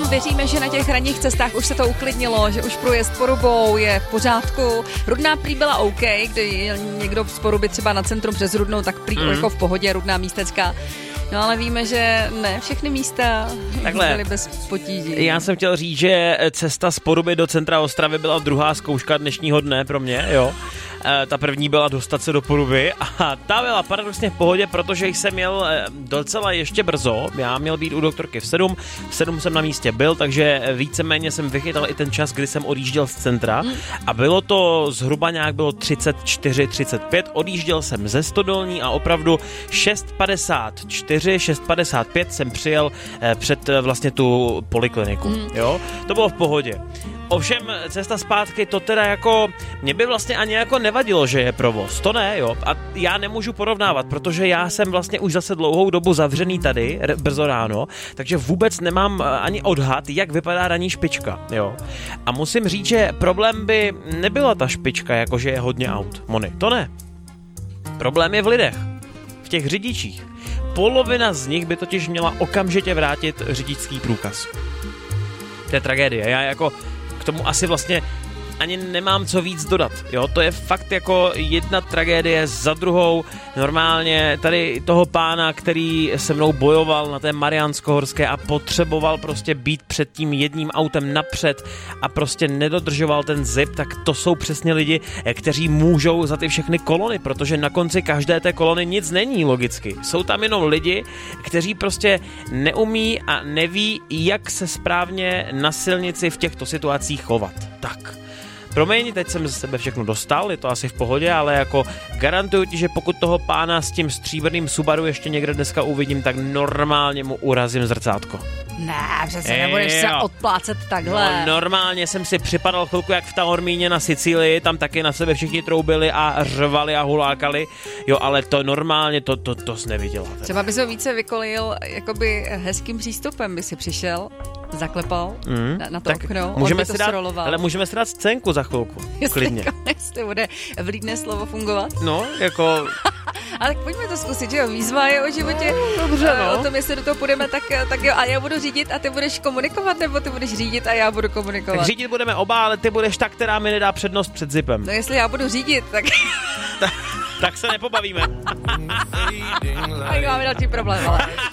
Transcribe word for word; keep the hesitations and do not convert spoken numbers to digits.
věříme, že na těch ranních cestách už se to uklidnilo, že už průjezd Porubou je v pořádku. Rudná prý byla OK, kdy někdo z Poruby třeba na centrum přes Rudnou, tak prý mm. jako v pohodě, Rudná místečka. No ale víme, že ne všechny místa byly bez potíží. Já jsem chtěl říct, že cesta z Poruby do centra Ostravy byla druhá zkouška dnešního dne pro mě, jo. E, ta první byla dostat se do Poruby a ta byla paradoxně v pohodě, protože jsem měl docela ještě brzo. Já měl být u doktorky v sedm, v sedm jsem na místě byl, takže víceméně jsem vychytal i ten čas, kdy jsem odjížděl z centra a bylo to zhruba nějak bylo třicet čtyři třicet pět, odjížděl jsem ze Stodolní a opravdu šest padesát čtyři, šest padesát pět jsem přijel před vlastně tu polikliniku, mm. jo, to bylo v pohodě. Ovšem cesta zpátky, to teda jako, mě by vlastně ani jako nevadilo, že je provoz, to ne, jo, a já nemůžu porovnávat, protože já jsem vlastně už zase dlouhou dobu zavřený tady, r- brzo ráno, takže vůbec nemám ani odhad, jak vypadá ranní špička, jo, a musím říct, že problém by nebyla ta špička, jakože je hodně aut, Moni, to ne, problém je v lidech, v těch řidičích, polovina z nich by totiž měla okamžitě vrátit řidičský průkaz, to je tragédie, já jako k tomu asi vlastně ani nemám co víc dodat, jo, to je fakt jako jedna tragédie za druhou, normálně tady toho pána, který se mnou bojoval na té Mariánskohorské a potřeboval prostě být před tím jedním autem napřed a prostě nedodržoval ten zip, tak to jsou přesně lidi, kteří můžou za ty všechny kolony, protože na konci každé té kolony nic není logicky, jsou tam jenom lidi, kteří prostě neumí a neví, jak se správně na silnici v těchto situacích chovat, tak. Promiň, teď jsem ze sebe všechno dostal, je to asi v pohodě, ale jako garantuju ti, že pokud toho pána s tím stříbrným Subaru ještě někde dneska uvidím, tak normálně mu urazím zrcátko. Ne, přece nebudeš se odplácet takhle. No, normálně jsem si připadal chvilku jak v Taormíně na Sicílii, tam taky na sebe všichni troubili a řvali a hulákali, jo, ale to normálně, to, to, to jsi neviděla. Teda. Třeba bys ho více vykolil, jakoby hezkým přístupem by si přišel, zaklepal mm, na, na to okno, můžeme on by to dát, sroloval. ale můžeme si dát scénku za chvilku, jestli klidně. Jestli bude vlídné slovo fungovat. No, jako... Ale tak pojďme to zkusit, že jo, výzva je o životě, no, dobře, no. O tom, jestli do toho půjdeme, tak, tak jo, a já budu řídit a ty budeš komunikovat, nebo ty budeš řídit a já budu komunikovat? Tak řídit budeme oba, ale ty budeš ta, která mi nedá přednost před zipem. No jestli já budu řídit, tak... tak se nepobavíme. A máme další problém, ale...